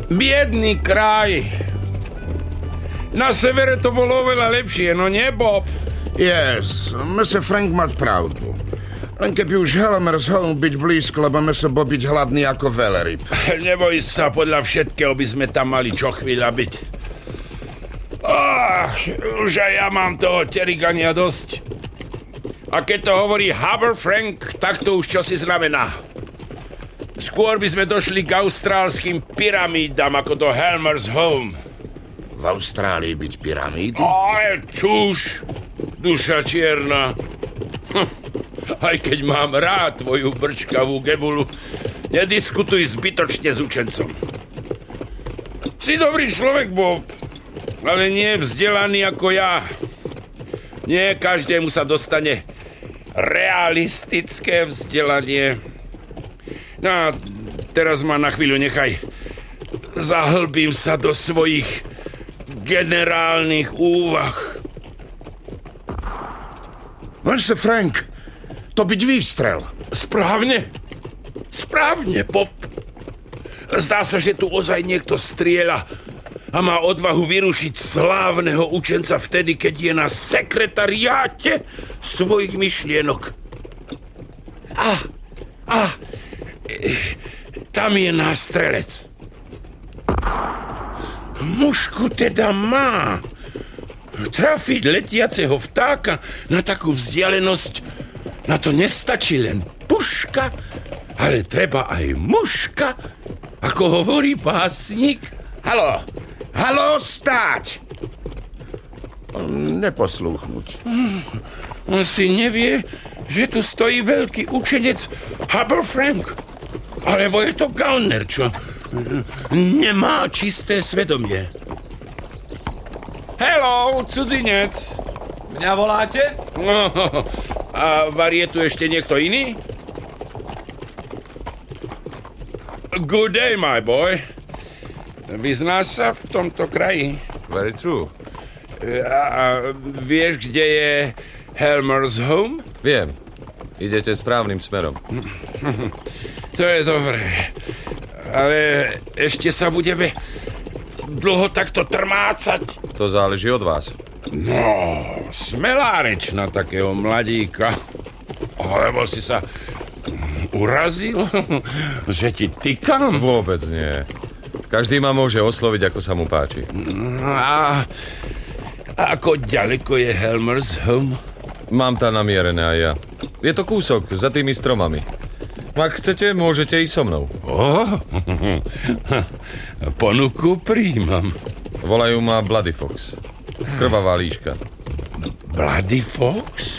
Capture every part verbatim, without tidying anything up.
Biedný kraj. Na severe to bolo oveľa lepšie, no nie, Bob? Yes, mister Frank mať pravdu. Len keby už Helmer's Home byť blízko, lebo my sa bo byť hladný ako veleryb. Neboj sa, podľa všetkého by sme tam mali čo chvíľa byť. Oh, už aj ja mám toho terigania dosť. A keď to hovorí Haber Frank, tak to už čosi znamená. Skôr by sme došli k austrálskym pyramídam ako do Helmer's Home. V Austrálii byť pyramídy? Aj, čuž, duša čierna. Hm. Aj keď mám rád tvoju brčkavú gebulu, nediskutuj zbytočne s učencom. Si dobrý človek, Bob, ale nie vzdelaný ako ja. Nie každému sa dostane realistické vzdelanie. No a teraz ma na chvíľu nechaj. Zahlbím sa do svojich generálnych úvah. mister Frank, to byť výstrel. Správne. Správne, Bob. Zdá sa, že tu ozaj niekto strieľa a má odvahu vyrušiť slávneho učenca vtedy, keď je na sekretariáte svojich myšlienok. A, a, tam je náš strelec. Mušku teda má. Trafiť letiaceho vtáka na takú vzdialenosť, na to nestačí len puška, ale treba aj muška, ako hovorí básnik. Haló, haló, stáť! Neposlúchnuť. On si nevie, že tu stojí veľký učenec Haber Frank. Alebo je to gauner, čo nemá čisté svedomie. Hello, cudzinec. Mňa voláte? No, a varie tu ešte niekto iný? Good day, my boy. Vyznáš sa v tomto kraji? Very true. A, a vieš, kde je Helmer's Home? Viem. Idete správnym smerom. To je dobré. Ale ešte sa budeme dlho takto trmácať. To záleží od vás. No, smelá reč na takého mladíka. Alebo si sa urazil, že ti tykam? Vôbec nie. Každý ma môže osloviť, ako sa mu páči. A, a ako ďaleko je Helmer's Home? Mám tam namierené aj ja. Je to kúsok za tými stromami. Ak chcete, môžete ísť so mnou. Oh, ponuku príjmam. Volajú ma Bloody Fox. Krvavá líška. Bloody Fox?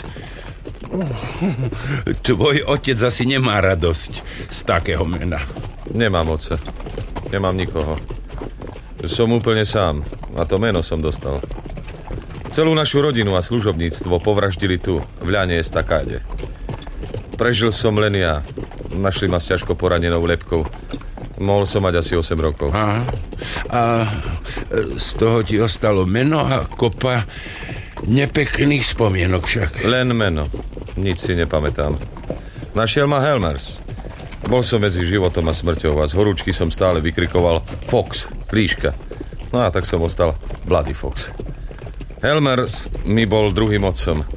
Tvoj otec asi nemá radosť z takého mena. Nemám otca. Nemám nikoho. Som úplne sám. A to meno som dostal. Celú našu rodinu a služobníctvo povraždili tu, v ľane Estakáde. Prežil som len ja. Našli ma s ťažko poranenou lebkou. Mohol som mať asi osem rokov. Aha. A z toho ti ostalo meno a kopa nepekných spomienok však. Len meno. Nič si nepamätám. Našiel ma Helmers. Bol som medzi životom a smrťou a z horúčky som stále vykrikoval Fox, líška. No a tak som ostal Bloody Fox. Helmers mi bol druhým otcom.